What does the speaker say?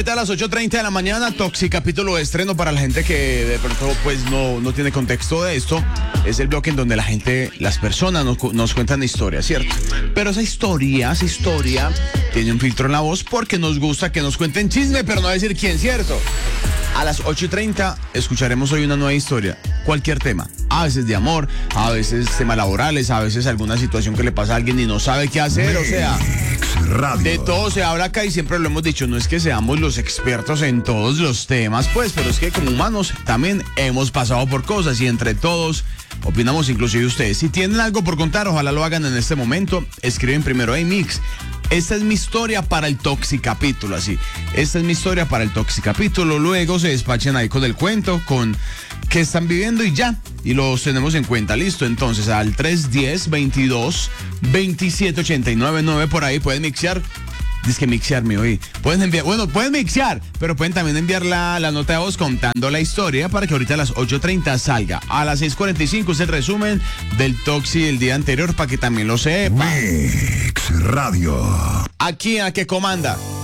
Ahorita a las 8:30 de la mañana, Toxi capítulo de estreno para la gente que de pronto pues no tiene contexto de esto. Es el bloque en donde la gente, las personas nos cuentan historias, ¿cierto? Pero esa historia tiene un filtro en la voz porque nos gusta que nos cuenten chisme, pero no decir quién, ¿cierto? A las 8:30 escucharemos hoy una nueva historia, cualquier tema, a veces de amor, a veces temas laborales, a veces alguna situación que le pasa a alguien y no sabe qué hacer, o sea, de todo se habla acá y siempre lo hemos dicho, no es que seamos los expertos en todos los temas, pues, pero es que como humanos también hemos pasado por cosas y entre todos opinamos, inclusive ustedes. Si tienen algo por contar, ojalá lo hagan en este momento, escriben primero, hey Mix, esta es mi historia para el Toxi capítulo, así. Esta es mi historia para el Toxi capítulo. Luego se despachen ahí con el cuento, con qué están viviendo y ya. Y los tenemos en cuenta, listo. Entonces al 310-22-27-89-9 por ahí pueden mixear. Dice que mixearme hoy. Pueden enviar, pueden mixear, pero pueden también enviar la nota de voz contando la historia para que ahorita a las 8:30 salga. A las 6:45 es el resumen del Toxi del día anterior para que también lo sepa. Mix Radio. Aquí a que comanda.